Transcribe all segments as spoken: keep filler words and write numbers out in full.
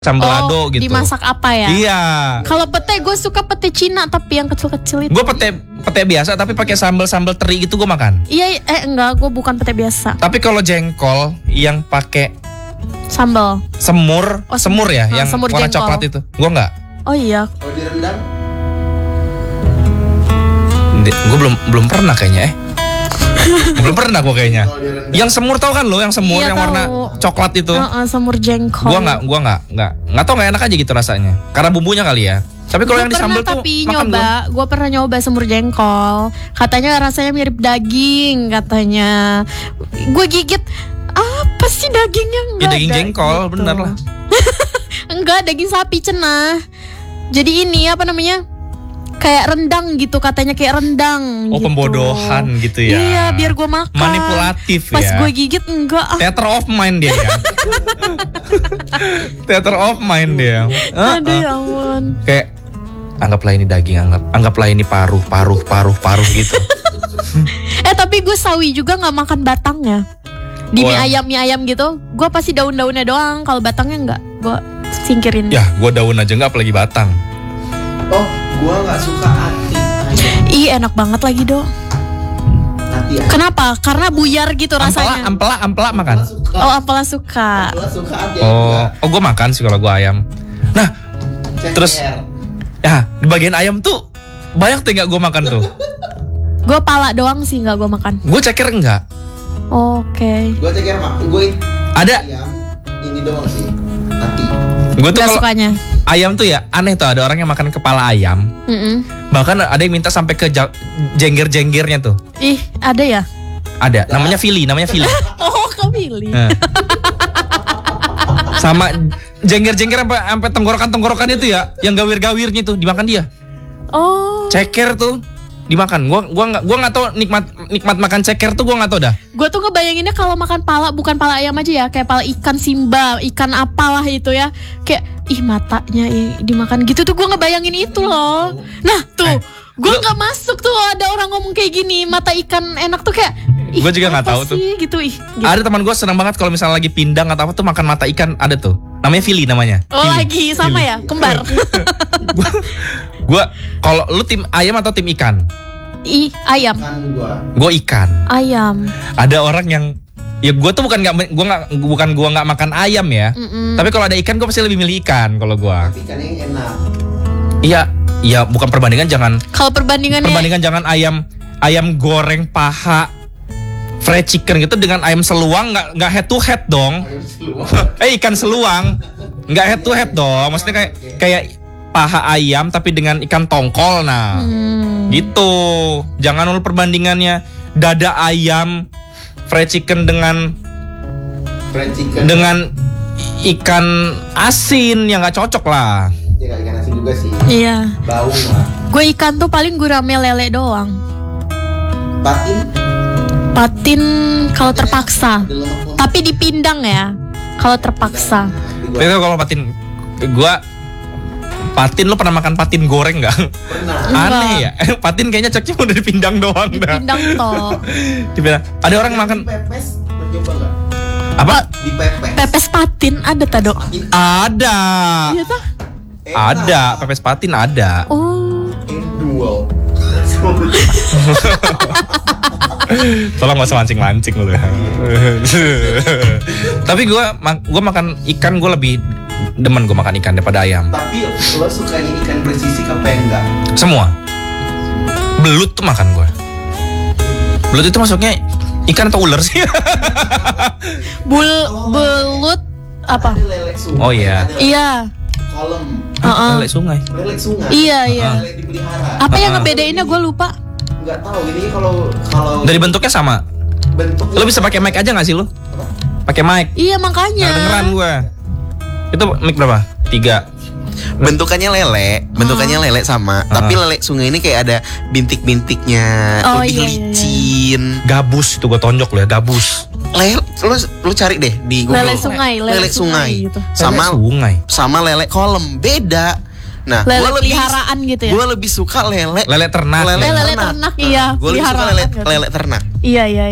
Sambelado oh, gitu. Dimasak apa ya? Iya. Kalau pete gue suka pete Cina tapi yang kecil-kecil itu. Gue pete pete biasa tapi pakai sambal-sambal teri gitu gue makan. Iya, eh enggak, gue bukan pete biasa. Tapi kalau jengkol yang pakai sambal semur, oh, semur ya, oh, yang semur warna jengkol. coklat itu. Gue enggak. Oh iya. Kalau direndam? Gue belum belum pernah kayaknya eh. belum pernah gue kayaknya. Yang semur tau kan lo, yang semur iya, yang tahu. warna coklat itu. Uh, uh, semur jengkol. Gue nggak, gue nggak, nggak, nggak tau nggak enak aja gitu rasanya. Karena bumbunya kali ya. Tapi kalau yang di sambal tuh tapi makan nyoba, gue pernah nyoba semur jengkol. Katanya rasanya mirip daging, katanya. Gue gigit, apa sih dagingnya? Enggak, ya daging jengkol, gitu. Bener lah. Enggak, daging sapi cenah. Jadi ini apa namanya? Kayak rendang gitu, katanya kayak rendang. Oh gitu. Pembodohan gitu ya. Iya, biar gue makan. Manipulatif Pas ya. Pas gue gigit enggak. Ah. Theater of mind dia ya. Theater of mind dia. Uh, Aduh uh. ya ampun. Kayak anggaplah ini daging, anggap anggaplah ini paruh, paruh, paruh, paruh gitu. Eh tapi gue sawi juga nggak makan batangnya. Di mie Wah. ayam mie ayam gitu, gue pasti daun-daunnya doang. Kalau batangnya nggak, gue singkirin. Ya, gue daun aja nggak, apalagi batang. Oh, gue nggak suka hati. Ih enak banget lagi dok. Hati ya. Kenapa? Karena buyar gitu rasanya. Ampela, ampela, ampela makan. Suka. Oh apalah suka. Ampela suka hati. Oh, oh gue makan sih kalau gue ayam. Nah, Ceker. terus ya di bagian ayam tuh banyak tuh nggak gue makan tuh. Gue pala doang sih nggak gue makan. Gue ceker enggak. Oke. Gue ceker mak, gue Ada. ayam ini doang sih. Hati. Gue tuh Gak kalau sukanya. ayam tuh ya aneh tuh, ada orang yang makan kepala ayam. Mm-mm. Bahkan ada yang minta sampai ke ja- jengger-jenggernya tuh. Ih ada ya? Ada, namanya Fili, namanya Fili. Oh kau pilih. Nah. Sama jengger-jengger sampai sampai tenggorokan-tenggorokannya tuh ya, yang gawir-gawirnya tuh dimakan dia. Oh. Ceker tuh dimakan. Gua gua nggak gua nggak tahu nikmat nikmat makan ceker tuh gua nggak tahu dah. Gue tuh ngebayanginnya kalau makan pala bukan pala ayam aja ya, kayak pala ikan simba, ikan apalah itu ya, kayak ih matanya ih, dimakan gitu tuh gue ngebayangin itu loh. Nah tuh, Eh, gue lu- nggak masuk tuh ada orang ngomong kayak gini, mata ikan enak tuh kayak. ih, Gua juga nggak apa tahu tuh. sih, gitu ih. Gitu. Ada teman gua senang banget kalau misalnya lagi pindang atau apa tuh makan mata ikan, ada tuh. Namanya Fili namanya. Oh Fili. lagi sama Fili. ya, kembar. Gua gua kalau lu tim ayam atau tim ikan? Ih ayam, Kan gue. Gua ikan. ayam. Ada orang yang ya gue tuh bukan nggak gue nggak bukan gua nggak makan ayam ya. Mm-mm. Tapi kalau ada ikan gue pasti lebih milih ikan kalau gue. Tapi ikannya yang enak. Iya, iya bukan perbandingan jangan Kalau perbandingannya, perbandingan jangan ayam ayam goreng paha fried chicken gitu dengan ayam seluang, nggak nggak head to head dong. Ayam seluruh. Eh ikan seluang nggak head to head dong. Maksudnya kayak kayak paha ayam tapi dengan ikan tongkol nah. Hmm. Gitu. Jangan lu perbandingannya dada ayam fried chicken dengan Fried chicken. dengan ikan asin yang nggak cocok lah. Ya ikan asin juga sih. Iya. Bau lah. Gue ikan tuh paling gurame lele doang. Patin. Patin kalau terpaksa. Ada lemak-lemak. Tapi dipindang ya. Kalau terpaksa. Tapi Itu gua kalau patin, gua patin lo pernah makan patin goreng nggak? pernah. Enggak. Aneh ya. Patin kayaknya cocoknya udah dipindang doang dah. Dipindang toh. Dipindang. Ada orang makan Pepes, mencoba nggak? apa? Di pepes. Pepes patin ada tado. Patin Ada. Iya tah? enak. Ada. Pepes patin ada. Oh. Indual. Tolong gak usah mancing-mancing lu. Tapi gua ma- gua makan ikan, gua lebih demen gua makan ikan daripada ayam. Tapi lo sukanya ikan bersisik apa yang enggak? Semua. Belut tuh makan gua. Belut itu masuknya ikan atau ular sih? Bul belut apa? Ada lele sungai. Oh, iya. Ada Iya. kolam. Heeh. Lele sungai. Lele sungai. Iya, iya. Lele dipelihara. Apa yang Ah. ngebedainnya gue lupa. Enggak tahu ini kalau kalau Dari bentuknya sama. bentuknya. Lo bisa pakai mic aja gak sih lo? Pakai mic. Iya makanya. Nggak dengeran gua. Itu mic berapa? Tiga. Bentukannya lele, bentukannya Oh. lele sama, Ah. tapi lele sungai ini kayak ada bintik-bintiknya, Oh, lebih iya, iya, iya. licin. Gabus itu gua tonjok lo ya, gabus. Lele, lu lu cari deh di Google. Lele sungai, lele, Lele sungai. gitu. Sama Lele sungai. sama lele kolam, beda. Nah, Lele gua lebih peliharaan gitu ya. Gua lebih suka lele Lele ternak. Eh, lele ternak, iya, Gua lebih suka peliharaan lele gitu. lele ternak. Iya iya iya.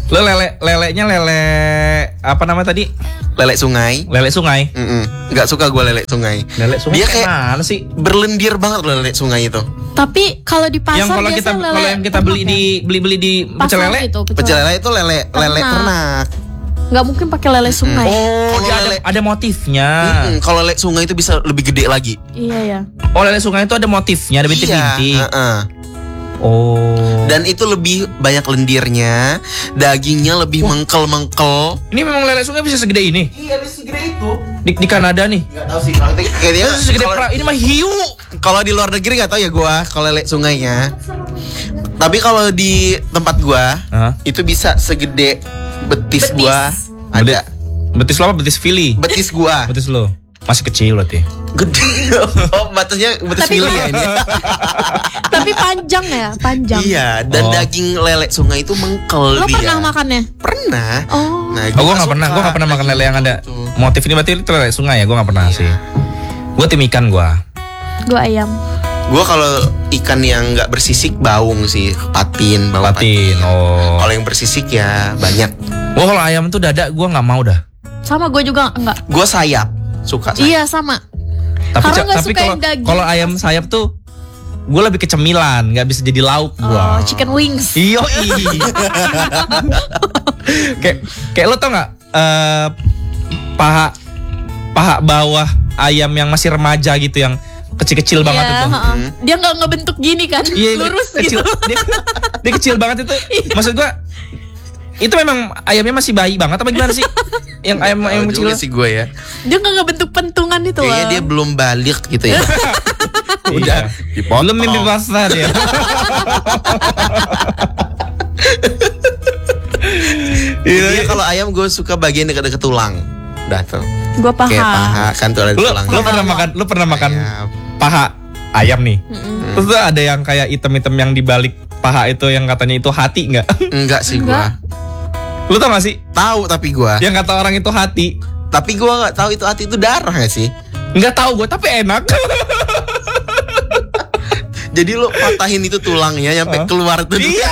Lo lele lelenya lele apa nama tadi? Lele sungai. Lele sungai. Mm-mm. Nggak suka gue lele sungai. Lele sungai Dia kayak kayak mana sih? berlendir banget loh lele sungai itu. Tapi kalau di pasar Yang kalau kita biasanya kalau lele yang kita beli ternak di beli-beli di ya? pecel Pasar lele. gitu, Pecel lele itu lele lele Ternak. ternak. Nggak mungkin pakai lele sungai. Oh, Kalau dia ada, lele- ada motifnya. Mm-mm. Kalau lele sungai itu bisa lebih gede lagi. Iya ya. Oh, lele sungai itu ada motifnya, ada bintik-bintik. Iya. heeh. Oh. Dan itu lebih banyak lendirnya, dagingnya lebih mengkel-mengkel. Ini memang lele sungai bisa segede ini. Iya, bisa segede itu. Di, di Kanada nih. Nggak tahu sih, praktik Kayaknya Itu segede kalau- pra- ini mah hiu. kalau di luar negeri nggak tahu ya gua kalau lele sungainya. Tapi kalau di tempat gua Hah? itu bisa segede betis, Betis. gua. Ada Betis lo apa betis Philly? betis gua. Betis lo. Masih kecil berarti. Gede. Oh, batasnya betis Tapi mili kalau- ya ini. Tapi panjang ya, panjang. Iya, dan Oh. daging lele sungai itu mengkel Lo dia. pernah makannya? Pernah. Oh. Nah, Oh, gue nggak pernah, gue nggak pernah makan lele yang ada motif ini berarti itu lele sungai ya, gue nggak pernah sih. Gue tim ikan gue. Gue ayam. Gua kalau ikan yang nggak bersisik baung sih, patin, baung Patin. Oh. Kalau yang bersisik ya banyak. Gue kalau ayam tuh dada gue nggak mau dah. Sama gue juga enggak. Gua sayap, suka sayap. Iya sama. Tapi Karena ca- nggak tapi suka kalau yang daging. kalau ayam sayap tuh gue lebih ke cemilan, nggak bisa jadi lauk gue. Oh, chicken wings. Iyo kayak kayak lo tau nggak eh, paha paha bawah ayam yang masih remaja gitu yang kecil-kecil banget Iya, itu. heeh. Dia nggak ngebentuk gini kan, Iya, lurus kecil, gitu. Dia, dia kecil banget itu. Maksud gua itu memang ayamnya masih bayi banget apa gimana sih? Yang ayam ayam Tahu kecil. juga sih gue ya. Dia nggak ngebentuk pentungan itu Kayaknya loh. dia belum balik gitu ya. Udah dipotong. belum mimpi basah dia. Dia kalau ayam gue suka bagian dekat-dekat tulang. Udah tuh. Gue paha. Kayak paha kan tuh ada Lu, tulang. lu pernah makan lu pernah makan Ayam. paha ayam nih? Terus tuh ada yang kayak item-item yang di balik paha itu yang katanya itu hati nggak? Enggak sih Enggak. gua. Lu tau gak sih? Tahu tapi gua. Yang kata orang itu hati. Tapi gua nggak tahu itu hati itu darah gak sih? Nggak tahu gue tapi enak. Jadi lu patahin itu tulangnya sampai Hah? keluar tuh. Iya.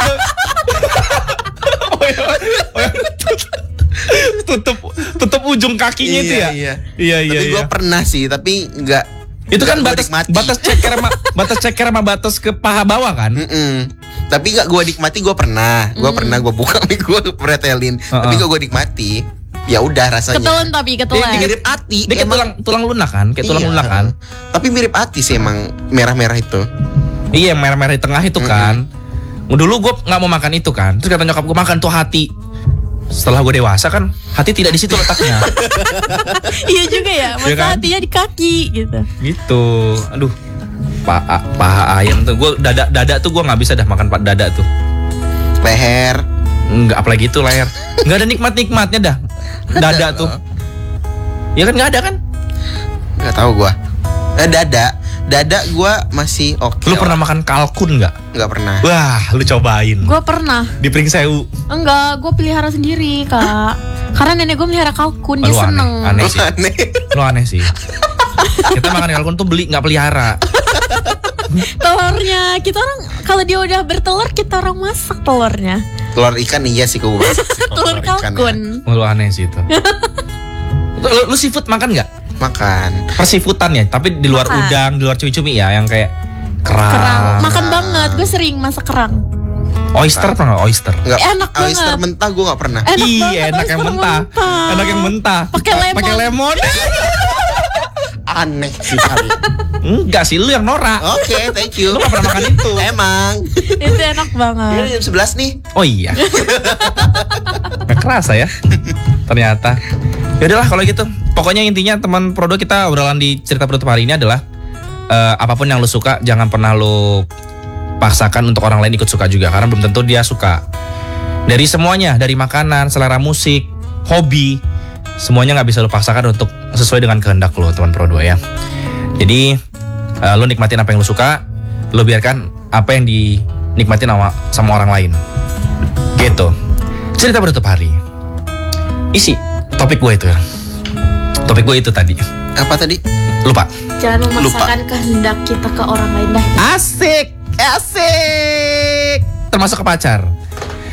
Oh, iya. Oh, iya. tutup tutup ujung kakinya itu ya. Iya. Iya iya. Tapi iya. gua pernah sih, tapi nggak. Itu kan nggak gua batas nikmati. batas ceker sama batas ceker sama batas ke paha bawah kan? Mm-mm. Tapi nggak gua nikmati, gua pernah. Gua pernah gua buka nih gua pretelin. Tapi Uh-uh. gak gua nikmati. Ya udah rasanya. Ketelan tapi ketelan. Dia mirip hati. Dia kayak emang. tulang tulang lunak kan? Kayak tulang Iya. lunak kan? Tapi mirip hati sih emang merah-merah itu. Iya yang merah-merah di tengah itu kan. Dulu gue nggak mau makan itu kan. Terus kata nyokap gue makan tuh hati. Setelah gue dewasa kan hati tidak di situ letaknya. Iya juga ya. Masa Iya kan? hatinya di kaki gitu. Gitu. Aduh. Paha, paha ayam tuh gue dada dada tuh gue nggak bisa dah makan pak dada tuh. Leher. Enggak apalagi itu leher. Nggak ada nikmat nikmatnya dah. Dada tuh. Ya kan nggak ada kan? Nggak tahu gua. Eh, dada. Dada gua masih oke. Lu pernah makan kalkun nggak? Nggak pernah. Wah, lu cobain. Gue pernah. Di Pringsewu. Enggak, gue pelihara sendiri kak. Karena nenek gue melihara kalkun, dia Lu aneh, seneng. aneh sih. Aneh. Lu aneh sih. Kita makan kalkun tuh beli nggak pelihara. Telurnya kita orang kalau dia udah bertelur kita orang masak telurnya. Telur ikan iya sih gua masak sih. Telur Telur ikan ya. kalkun. Lu aneh sih itu. lu, lu seafood makan nggak? Makan. Persifoodan ya, tapi di luar Makan. udang, di luar cumi-cumi ya, yang kayak kerang, Kerang. Makan banget. Gue sering masak kerang. oyster pernah nggak oyster? Nggak. Enak Oyster banget. mentah gua nggak pernah. Enak Ih, banget enak yang oyster mentah. Enak yang mentah. Pakai Pa- lemon. Pakai lemon. Aneh sih kali. Enggak sih, lu yang norak. Oke, thank you. Lu nggak pernah makan itu. Emang. Itu enak Ini banget. jam sebelas nih. Oh iya. Nggak kerasa ya. Ternyata. Ya udahlah kalau gitu. Pokoknya intinya teman Prodo kita obrolan di cerita penutup hari ini adalah eh, apapun yang lu suka jangan pernah lu paksakan untuk orang lain ikut suka juga karena belum tentu dia suka. Dari semuanya, dari makanan, selera musik, hobi, semuanya nggak bisa lu paksakan untuk sesuai dengan kehendak lu teman Prodo ya. Jadi eh, lu nikmatin apa yang lu suka, lu biarkan apa yang dinikmatin sama, sama orang lain. Gitu. Cerita penutup hari. Isi topik gue itu ya. Topik gue itu tadi. Apa tadi? Lupa. Jangan memaksakan kehendak kita ke orang lain dah. Asik, asik. Termasuk ke pacar.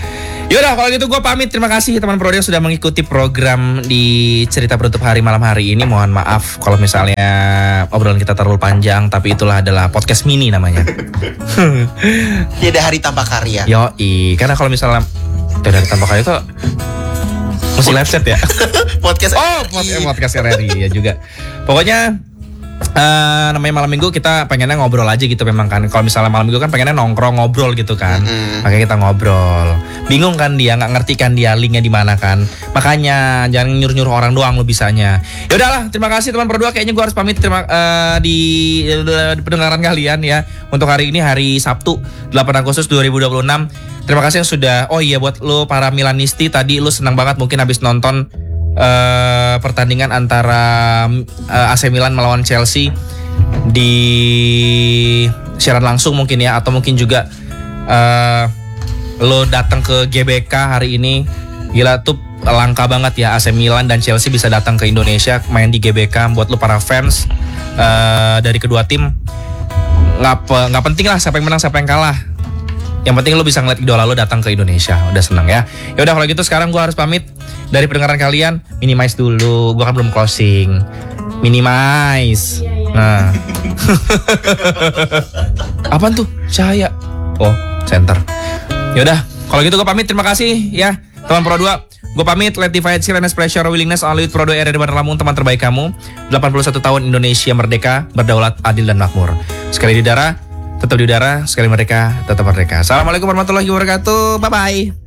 Yaudah kalau gitu gue pamit. Terima kasih teman Prodo yang sudah mengikuti program di Cerita Penutup Hari malam hari ini. Mohon maaf kalau misalnya obrolan kita terlalu panjang, tapi itulah adalah podcast mini namanya. Tiada hari tanpa karya. Yoi, karena kalau misalnya tidak ada tanpa karya itu mesti live set ya. Podcast Oh, podcast, podcast R R I ya juga. Pokoknya eh, namanya malam minggu kita pengennya ngobrol aja gitu memang kan. Kalau misalnya malam minggu kan pengennya nongkrong ngobrol gitu kan. Mm-mm. Makanya kita ngobrol. Bingung kan dia, nggak ngerti kan dia linknya di mana kan. Makanya jangan nyuruh-nyuruh orang doang lo bisanya. Ya udahlah, terima kasih teman berdua. Kayaknya gue harus pamit terima eh, di, di pendengaran kalian ya. Untuk hari ini hari Sabtu delapan Agustus dua ribu dua puluh enam. Terima kasih yang sudah. Oh iya buat lo para Milanisti tadi lo senang banget mungkin habis nonton Uh, pertandingan antara uh, A C Milan melawan Chelsea di siaran langsung mungkin ya, atau mungkin juga uh, lo datang ke G B K hari ini. Gila tuh langka banget ya A C Milan dan Chelsea bisa datang ke Indonesia main di G B K. Buat lo para fans uh, dari kedua tim, nggak nggak penting lah siapa yang menang siapa yang kalah. Yang penting lo bisa ngeliat idola lo datang ke Indonesia. Udah seneng ya. Ya udah kalau gitu sekarang gue harus pamit dari pendengaran kalian. Minimize dulu. Gue kan belum closing. Minimize. Nah. Apaan tuh? Cahaya. Oh, center. Ya udah. Kalau gitu gue pamit. Terima kasih ya teman Pro dua. Gue pamit. Let divide silence, pleasure, willingness, only with Pro dua R R I Bandar Lampung, teman terbaik kamu. delapan puluh satu tahun Indonesia merdeka, berdaulat, adil dan makmur. Sekali di udara, tetap di udara, sekali merdeka, tetap merdeka. Assalamualaikum warahmatullahi wabarakatuh. Bye bye.